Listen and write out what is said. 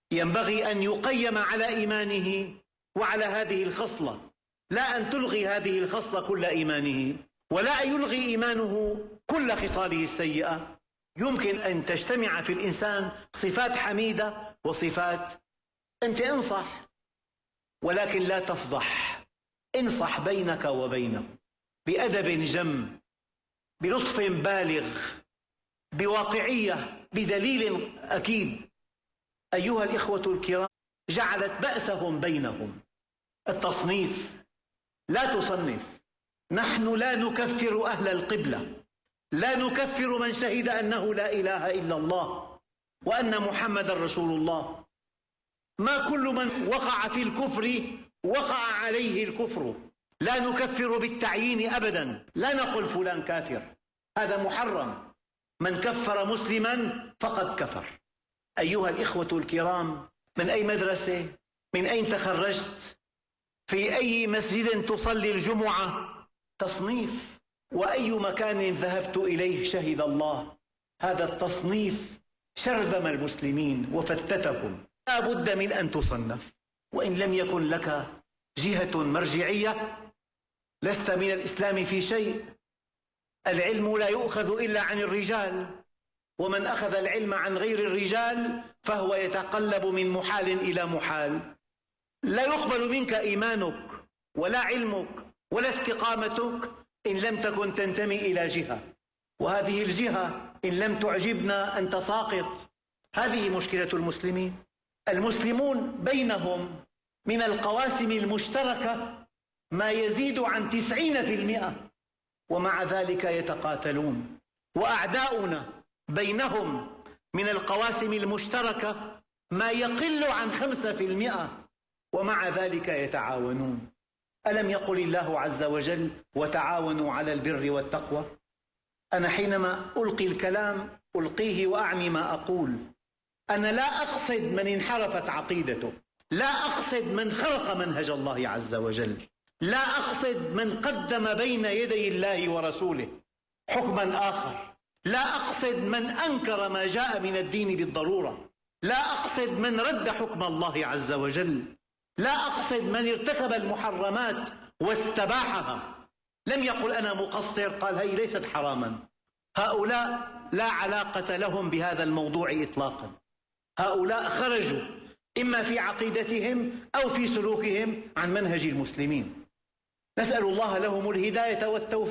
ينبغي أن يقيم على إيمانه وعلى هذه الخصلة، لا أن تلغي هذه الخصلة كل إيمانه، ولا يلغي إيمانه كل خصاله السيئة. يمكن أن تجتمع في الإنسان صفات حميدة وصفات. أنت انصح ولكن لا تفضح، انصح بينك وبينه بأدب جم، بلطف بالغ، بواقعية، بدليل أكيد. أيها الإخوة الكرام، جعلت بأسهم بينهم التصنيف. لا تصنف. نحن لا نكفر أهل القبلة، لا نكفر من شهد أنه لا إله إلا الله وأن محمد رسول الله. ما كل من وقع في الكفر وقع عليه الكفر. لا نكفر بالتعيين أبدا، لا نقول فلان كافر، هذا محرم. من كفر مسلما فقد كفر. أيها الإخوة الكرام، من أي مدرسة؟ من أين تخرجت؟ في أي مسجد تصلي الجمعة؟ تصنيف. وأي مكان ذهبت إليه شهد الله. هذا التصنيف شرذم المسلمين وفتتهم. لا بد من أن تصنف، وإن لم يكن لك جهة مرجعية لست من الإسلام في شيء. العلم لا يؤخذ إلا عن الرجال، ومن أخذ العلم عن غير الرجال فهو يتقلب من محال إلى محال. لا يقبل منك إيمانك ولا علمك ولا استقامتك إن لم تكن تنتمي إلى جهة، وهذه الجهة إن لم تعجبنا أنت ساقط. هذه مشكلة المسلمين. المسلمون بينهم من القواسم المشتركة ما يزيد عن 90%، ومع ذلك يتقاتلون. وأعداؤنا بينهم من القواسم المشتركة ما يقل عن 5%، ومع ذلك يتعاونون. ألم يقل الله عز وجل: وتعاونوا على البر والتقوى؟ أنا حينما ألقي الكلام ألقيه وأعني ما أقول. أنا لا أقصد من انحرفت عقيدته، لا أقصد من خرق منهج الله عز وجل، لا أقصد من قدم بين يدي الله ورسوله حكما آخر، لا أقصد من أنكر ما جاء من الدين بالضرورة، لا أقصد من رد حكم الله عز وجل، لا أقصد من ارتكب المحرمات واستباحها. لم يقل أنا مقصر، قال هي ليست حراما. هؤلاء لا علاقة لهم بهذا الموضوع إطلاقا. هؤلاء خرجوا إما في عقيدتهم أو في سلوكهم عن منهج المسلمين. نسأل الله لهم الهداية والتوفيق.